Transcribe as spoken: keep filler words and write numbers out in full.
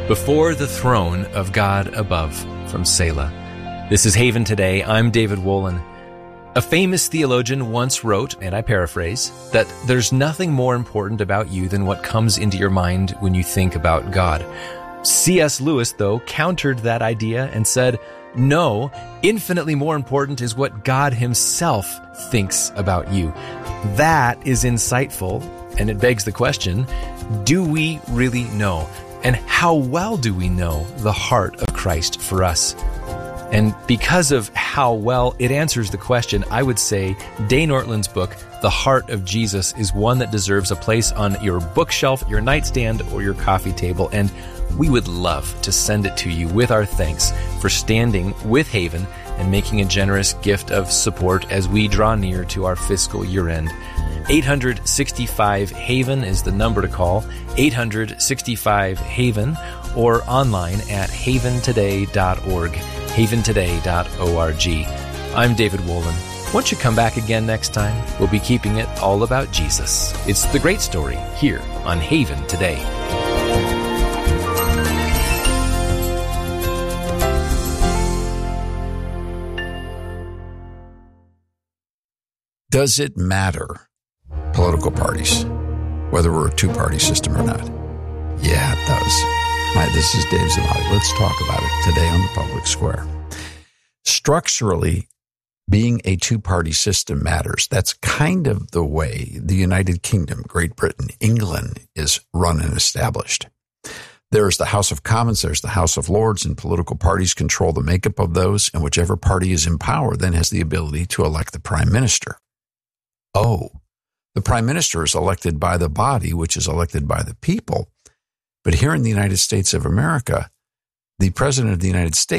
Before the Throne of God Above, from Selah. This is Haven Today. I'm David Wolin. A famous theologian once wrote, and I paraphrase, that there's nothing more important about you than what comes into your mind when you think about God. C S Lewis, though, countered that idea and said, no, infinitely more important is what God himself thinks about you. That is insightful, and it begs the question, do we really know? And how well do we know the heart of Christ for us? And because of how well it answers the question, I would say Dane Ortlund's book, The Heart of Jesus, is one that deserves a place on your bookshelf, your nightstand, or your coffee table. And we would love to send it to you with our thanks for standing with Haven and making a generous gift of support as we draw near to our fiscal year end. eight hundred sixty-five Haven is the number to call, eight hundred sixty-five Haven, or online at haven today dot org, haven today dot org. I'm David Wolin. Won't you come back again next time? We'll be keeping it all about Jesus. It's the great story here on Haven Today. Does it matter, political parties, whether we're a two-party system or not? Yeah, it does. Hi, this is Dave Zanotti. Let's talk about it today on the Public Square. Structurally, being a two-party system matters. That's kind of the way the United Kingdom, Great Britain, England is run and established. There's the House of Commons, there's the House of Lords, and political parties control the makeup of those, and whichever party is in power then has the ability to elect the prime minister. Oh, the prime minister is elected by the body, which is elected by the people. But here in the United States of America, the president of the United States